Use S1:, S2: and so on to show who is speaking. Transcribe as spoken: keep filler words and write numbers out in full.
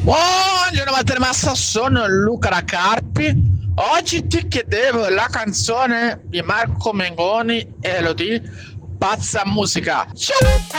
S1: Buongiorno Matemassa, sono Luca da Carpi. Oggi ti chiedevo la canzone di Marco Mengoni e Elodie, Pazza Musica. Ciao!